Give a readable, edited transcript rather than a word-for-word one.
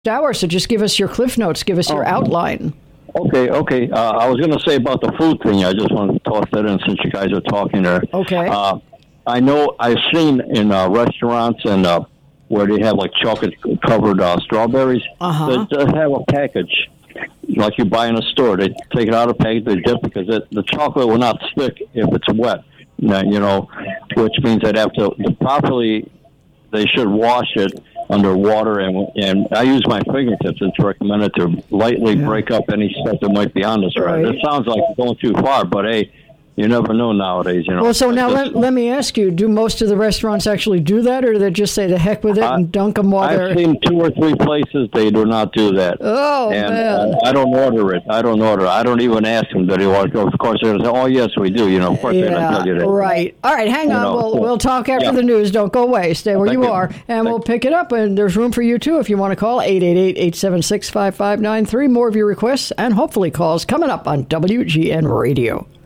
hour, so just give us your Cliff Notes, give us your outline. Okay. I was going to say about the food thing. I just want to toss that in since you guys are talking there. Okay. I know I've seen in restaurants and where they have like chocolate-covered strawberries, they have a package like you buy in a store. They take it out of the package, they dip because the chocolate will not stick if it's wet. Which means they'd have to properly. They should wash it under water, and I use my fingertips. It's recommended to lightly break up any stuff that might be on this. Right. It sounds like it's going too far, but hey, you never know nowadays. Well, so now let me ask you: do most of the restaurants actually do that, or do they just say the heck with it and dunk them while they're? I've seen 2 or 3 places they do not do that. Oh, man! I don't order it. I don't even ask them. Do they want to go? Of course, they're going to say, "Oh, yes, we do." Of course, they're going to tell you that. Right. All right. Hang on. We'll talk after the news. Don't go away. Stay where you are, and we'll pick it up. And there's room for you too if you want to call 888-876-5593. More of your requests and hopefully calls coming up on WGN Radio.